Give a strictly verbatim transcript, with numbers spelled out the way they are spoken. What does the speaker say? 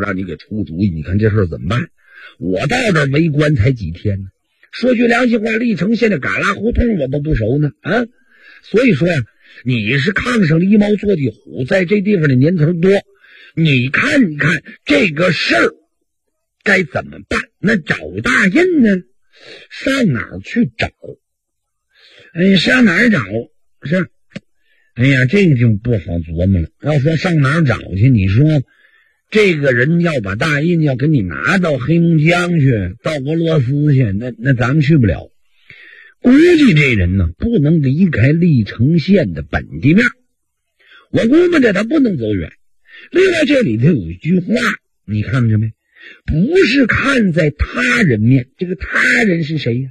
让你给出主意，你看这事怎么办？我到这儿围观才几天呢，说句良心话，历城县的旮旯胡同我都不熟呢啊！所以说呀，你是炕上狸猫坐地虎，在这地方的年头多，你看一看这个事儿该怎么办？那找大印呢？上哪儿去找？哎，上哪儿找？是，哎呀，这个就不好琢磨了。要说上哪儿找去，你说这个人要把大印要给你拿到黑龙江去，到俄罗斯去，那那咱们去不了。估计这人呢，不能离开历城县的本地面，我估摸着他不能走远。另外这里头有一句话，你看着没？不是看在他人面，这个他人是谁呀？